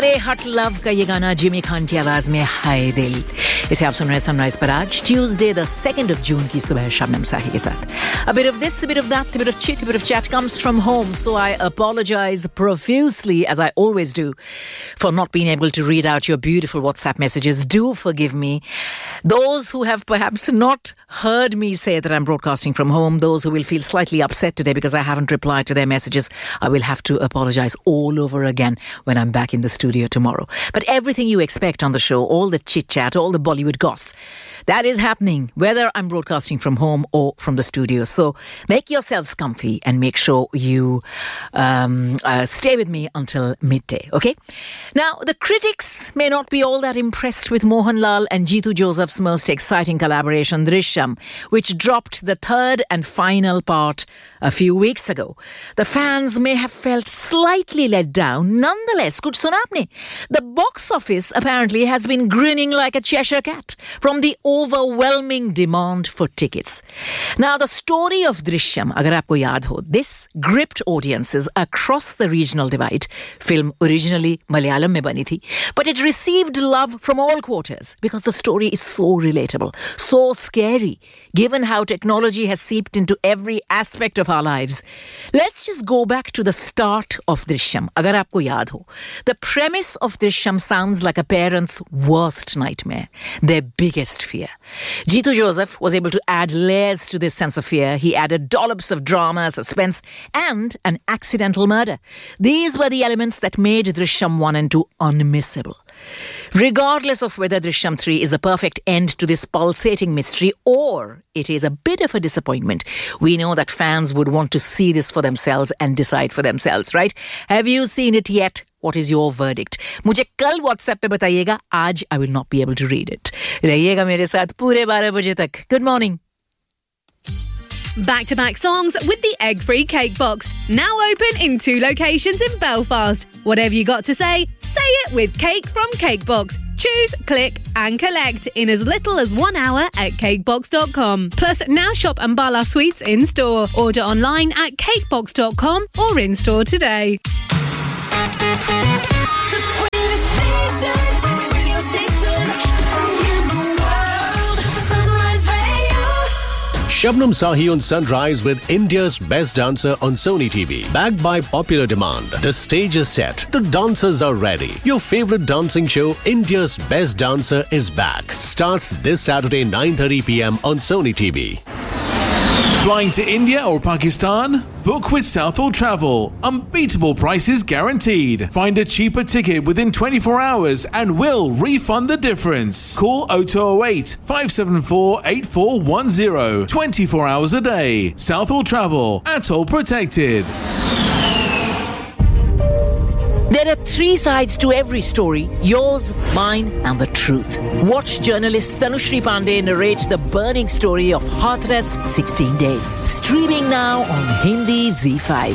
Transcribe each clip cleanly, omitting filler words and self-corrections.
अरे हट लव का ये गाना जिमी खान की आवाज में हाय दिल. इसे आप सुन रहे हैं सनराइज पर आज Tuesday the 2nd of June की सुबह शबनम साही के साथ. A bit of this, a bit of that, a bit of chit, a bit of chat comes from home, so I apologize profusely, as I always do, for not being able to read out your beautiful WhatsApp messages. Do forgive me. Those who have perhaps not heard me say that I'm broadcasting from home, those who will feel slightly upset today because I haven't replied to their messages, I will have to apologize all over again when I'm back in the studio tomorrow. But everything you expect on the show, all the chit-chat, all the Bollywood goss, that is happening whether I'm broadcasting from home or from the studio. So make yourselves comfy and make sure you stay with me until midday, okay? Now, the critics may not be all that impressed with Mohanlal and Jeetu Joseph's most exciting collaboration, Drishyam, which dropped the third and final part a few weeks ago. The fans may have felt slightly let down. Nonetheless, kuch suna aapne? The box office apparently has been grinning like a Cheshire cat from the overwhelming demand for tickets. Now, the story of Drishyam, agar aapko yaad ho, this gripped audiences across the regional divide. Film originally Malayalam mein bani thi, but it received love from all quarters because the story is so relatable, so scary, given how technology has seeped into every aspect of our lives. Let's just go back to the start of Drishyam, agar aapko yaad ho. The premise of Drishyam sounds like a parent's worst nightmare, their biggest fear. Jeetu Joseph was able to add layers to this sense of fear. He added dollops of drama, suspense, and an accidental murder. These were the elements that made Drishyam 1 and 2 unmissable. Regardless of whether Drishyam 3 is the perfect end to this pulsating mystery or it is a bit of a disappointment, we know that fans would want to see this for themselves and decide for themselves, right? Have you seen it yet? What is your verdict? मुझे कल WhatsApp पे बताइएगा. आज I will not be able to read it. रहिएगा मेरे साथ पूरे 12 बजे तक. Good morning. Back-to-back songs with the egg-free cake box. Now open in 2 locations in Belfast. Whatever you got to say it with Cake from Cakebox. Choose, click and collect in as little as 1 hour at cakebox.com. Plus, now shop Ambala Sweets in-store. Order online at cakebox.com or in-store today. Shabnam Sahi on Sunrise with India's Best Dancer on Sony TV. Backed by popular demand. The stage is set. The dancers are ready. Your favorite dancing show, India's Best Dancer, is back. Starts this Saturday 9:30 p.m. on Sony TV. Flying to India or Pakistan? Book with Southall Travel. Unbeatable prices guaranteed. Find a cheaper ticket within 24 hours and we'll refund the difference. Call 0208 574 8410. 24 hours a day. Southall Travel. Atoll protected. There are 3 sides to every story, yours, mine and the truth. Watch journalist Tanushri Pandey narrate the burning story of Hathras 16 Days. Streaming now on Hindi Z5.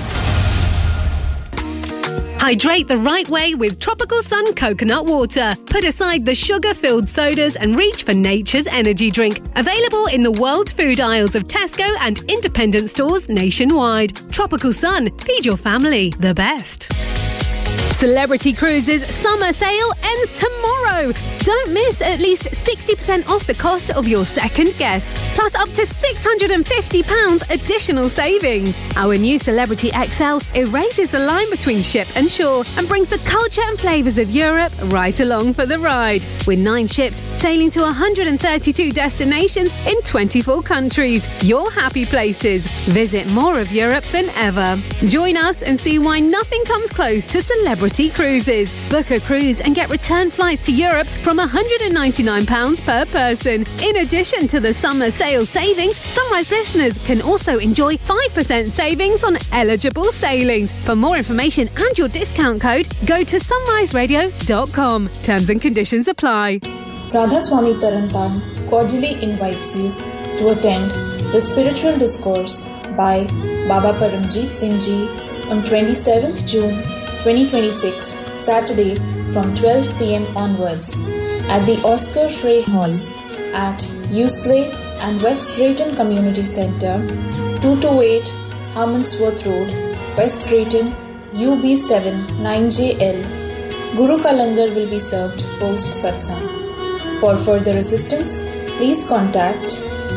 Hydrate the right way with Tropical Sun coconut water. Put aside the sugar-filled sodas and reach for nature's energy drink. Available in the world food aisles of Tesco and independent stores nationwide. Tropical Sun. Feed your family the best. Celebrity Cruises summer sale ends tomorrow. Don't miss at least 60% off the cost of your second guest, plus up to £650 additional savings. Our new Celebrity XL erases the line between ship and shore and brings the culture and flavours of Europe right along for the ride. With 9 ships sailing to 132 destinations in 24 countries. Your happy places. Visit more of Europe than ever. Join us and see why nothing comes close to Celebrity Cruises. Book a cruise and get return flights to Europe from £199 per person. In addition to the summer sale savings, Sunrise listeners can also enjoy 5% savings on eligible sailings. For more information and your discount code, go to sunriseradio.com. Terms and conditions apply. Radha Swami Tarantan cordially invites you to attend the Spiritual Discourse by Baba Paramjit Singh Ji on 27th June 2026, Saturday from 12 p.m. onwards at the Oscar Frey Hall at Usley and West Drayton Community Centre, 228 Harmondsworth Road, West Drayton, UB7 9JL. Guru Ka Langar will be served post satsang. For further assistance, please contact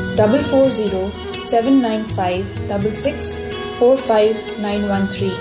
440-795-6645913.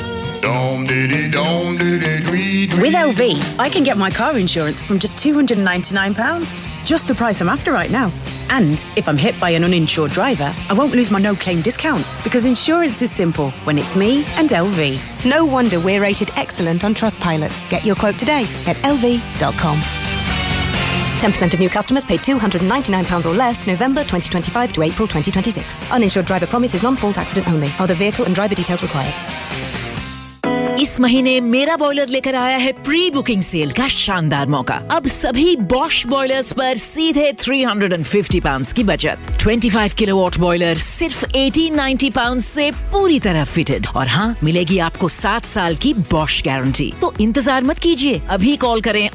With LV, I can get my car insurance from just £299. Just the price I'm after right now. And if I'm hit by an uninsured driver, I won't lose my no-claim discount because insurance is simple when it's me and LV. No wonder we're rated excellent on Trustpilot. Get your quote today at lv.com. 10% of new customers paid £299 or less November 2025 to April 2026. Uninsured driver promise is non-fault accident only. Other vehicle and driver details required. इस महीने मेरा boiler लेकर आया है pre booking cell का शानदार मौका। अब सभी बॉश बॉयलर्स पर सीधे £350 की बचत। 25 किलोवाट बॉयलर सिर्फ £1890 से पूरी तरह फिटेड। और हाँ, मिलेगी आपको 7 साल की बॉश गारंटी। तो इंतजार मत कीजिए, अभी कॉल करें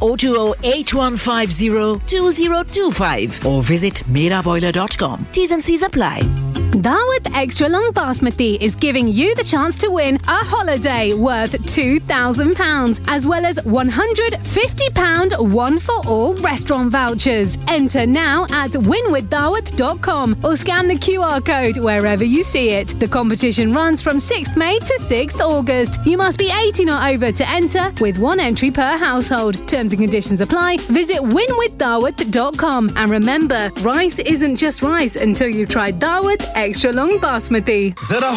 020-8150-2025 और visit meraboiler.com. T's and C's apply. Daawat Extra Long Basmati is giving you the chance to win a holiday worth £2,000 as well as £150 one-for-all restaurant vouchers. Enter now at winwithdaawat.com or scan the QR code wherever you see it. The competition runs from 6th May to 6th August. You must be 18 or over to enter with one entry per household. Terms and conditions apply. Visit winwithdaawat.com and remember, rice isn't just rice until you've tried Daawat Extra Long Basmati.